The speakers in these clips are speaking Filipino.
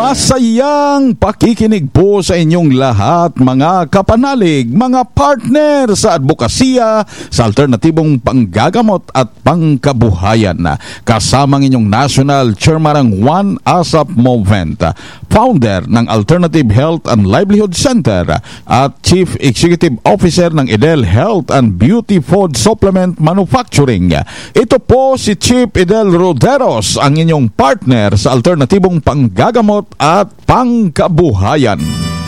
Masayang pakikinig po sa inyong lahat, mga kapanalig, mga partner sa advokasya sa alternatibong panggagamot at pangkabuhayan. Kasamang inyong National Chairman Juan Asap Movement, founder ng Alternative Health and Livelihood Center at Chief Executive Officer ng Edel Health and Beauty Food Supplement Manufacturing. Ito po si Chief Edel Roderos, ang inyong partner sa alternatibong panggagamot at pangkabuhayan.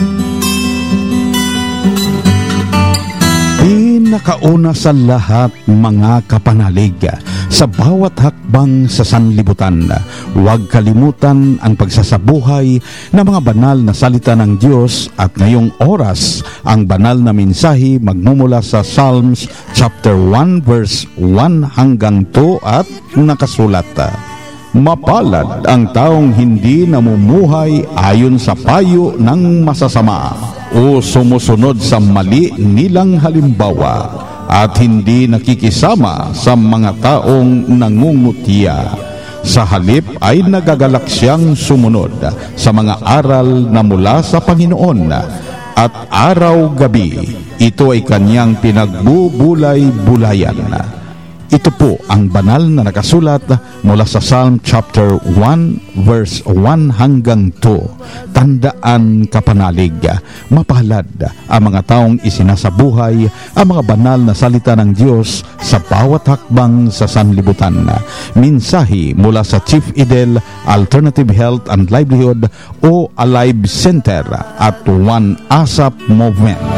Pinakauna sa lahat, mga kapanalig, sa bawat hakbang sa sanlibutan, huwag kalimutan ang pagsasabuhay ng mga banal na salita ng Diyos. At ngayong oras, ang banal na mensahe magmumula sa Psalms chapter 1 verse 1 hanggang 2 at nakasulat: Mapalad ang taong hindi namumuhay ayon sa payo ng masasama o sumusunod sa mali nilang halimbawa, at hindi nakikisama sa mga taong nangungutya. Sa halip ay nagagalak siyang sumunod sa mga aral na mula sa Panginoon, at araw-gabi ito ay kanyang pinagbubulay-bulayan. Ito po ang banal na nakasulat mula sa Psalm chapter 1 verse 1 hanggang 2. Tandaan, kapanalig, mapalad ang mga taong isinasabuhay ang mga banal na salita ng Diyos sa bawat hakbang sa sanlibutan. Mensahe mula sa Chief Edel Alternative Health and Livelihood o Alive Center at Juan Asap Movement.